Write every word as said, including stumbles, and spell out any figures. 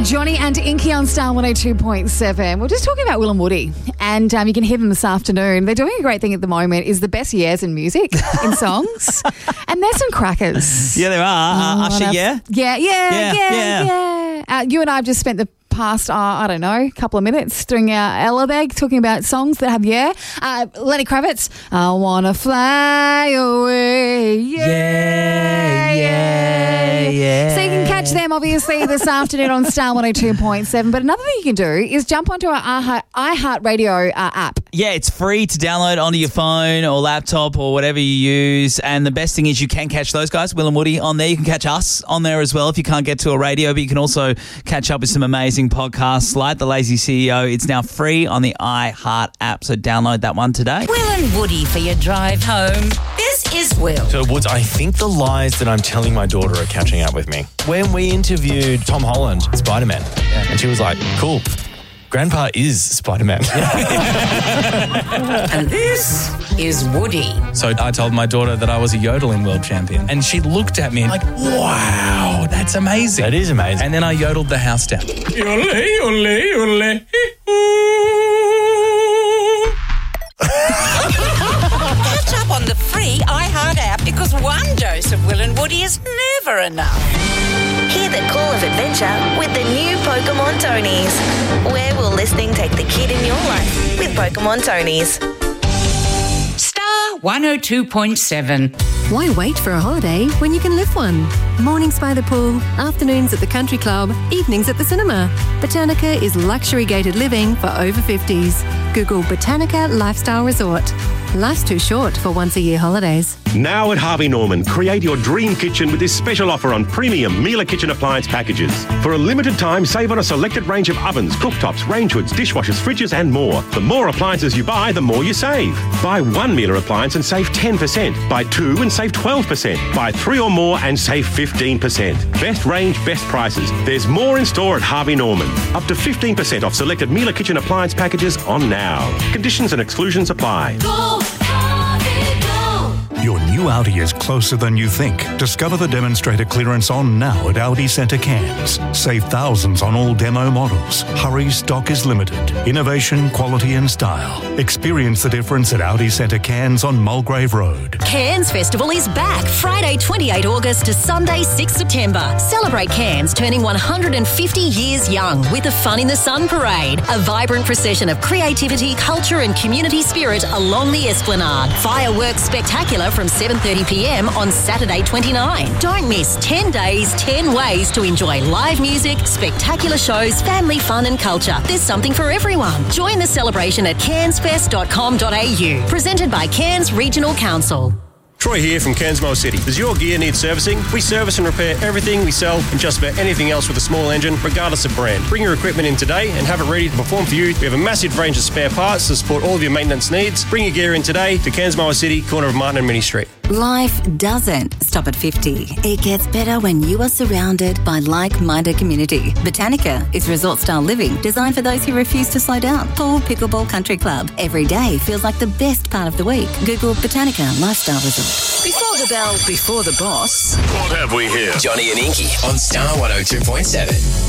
Johnny and Inky on Star one oh two point seven. We're just talking about Will and Woody, and um, you can hear them this afternoon. They're doing a great thing at the moment, is the best years in music, in songs. And there's some crackers. Yeah, there are. Uh, Oh, Usher, and yeah? Yeah, yeah, Yeah, yeah, yeah. yeah. Uh, you and I have just spent the past, uh, I don't know, couple of minutes doing our Ella Bag, talking about songs that have yeah. Uh, Lenny Kravitz, I wanna fly away. Yeah, Yeah, yeah, yeah. So you can catch them obviously this afternoon on Star one oh two point seven. But another thing you can do is jump onto our iHeart, iHeartRadio uh, app. Yeah, it's free to download onto your phone or laptop or whatever you use. And the best thing is you can catch those guys, Will and Woody, on there. You can catch us on there as well if you can't get to a radio. But you can also catch up with some amazing podcasts like The Lazy C E O. It's now free on the iHeart app, so download that one today. Will and Woody for your drive home. This is Will. So, Woods, I think the lies that I'm telling my daughter are catching up with me. When we interviewed Tom Holland, Spider-Man, and she was like, cool, Grandpa is Spider-Man. And this is Woody. So I told my daughter that I was a yodeling world champion. And she looked at me like, wow, that's amazing. That is amazing. And then I yodeled the house down. Yole, yole, yole. Catch up on the free iHeart app because one dose of Will and Woody is never enough. Hear the call of adventure with the new Pokemon Tonies. Where will listening take the kid in your life with Pokemon Tonies? Star one oh two point seven. Why wait for a holiday when you can live one? Mornings by the pool, afternoons at the country club, evenings at the cinema. Botanica is luxury gated living for over fifties. Google Botanica Lifestyle Resort. Life's too short for once-a-year holidays. Now at Harvey Norman, create your dream kitchen with this special offer on premium Miele kitchen appliance packages. For a limited time, save on a selected range of ovens, cooktops, range hoods, dishwashers, fridges and more. The more appliances you buy, the more you save. Buy one Miele appliance and save ten percent. Buy two and save twelve percent. Buy three or more and save fifteen percent. Best range, best prices. There's more in store at Harvey Norman. Up to fifteen percent off selected Miele kitchen appliance packages on now. Conditions and exclusions apply. Your new Audi is closer than you think. Discover the demonstrator clearance on now at Audi Centre Cairns. Save thousands on all demo models. Hurry, stock is limited. Innovation, quality and style. Experience the difference at Audi Centre Cairns on Mulgrave Road. Cairns Festival is back Friday twenty-eighth August to Sunday sixth September. Celebrate Cairns turning one hundred fifty years young with the Fun in the Sun Parade. A vibrant procession of creativity, culture and community spirit along the Esplanade. Fireworks spectacular from seven thirty p m on Saturday twenty-ninth. Don't miss ten days, ten ways to enjoy live music, spectacular shows, family fun and culture. There's something for everyone. Join the celebration at cairns fest dot com dot a u. Presented by Cairns Regional Council. Troy here from Cairns Motor City. Does your gear need servicing? We service and repair everything we sell and just about anything else with a small engine, regardless of brand. Bring your equipment in today and have it ready to perform for you. We have a massive range of spare parts to support all of your maintenance needs. Bring your gear in today to Cairns Motor City, corner of Martin and Mini Street. Life doesn't stop at fifty. It gets better when you are surrounded by like-minded community. Botanica is resort-style living designed for those who refuse to slow down. Pool Pickleball Country Club. Every day feels like the best part of the week. Google Botanica Lifestyle Resort. Before the bell, before the boss. What have we here? Johnny and Inky on Star one oh two point seven.